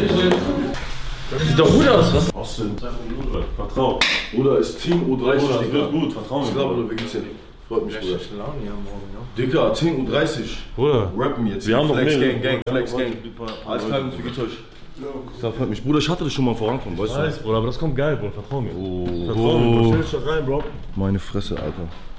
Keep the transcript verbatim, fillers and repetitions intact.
Das sieht doch gut aus, was? Austin, vertrau. Bruder, ist zehn Uhr dreißig, Bruder, Digga. wird gut, vertrau mir. Ich glaube, wie geht's dir? Freut mich, Bruder. Laune hier morgen, ne? Digga, zehn Uhr dreißig. Bruder, Rappen jetzt. wir haben noch Flex mehr. Gang, Gang, Flex Gang. Alles klar, wie geht's euch? Das freut mich. Bruder, ich hatte das schon mal vorankommen, weißt du? Weiß, Bruder, aber das kommt geil, Bruder, vertrau mir. Oh, Vertrau mir, Bro. Stell dich doch rein, Bro. meine Fresse, Alter.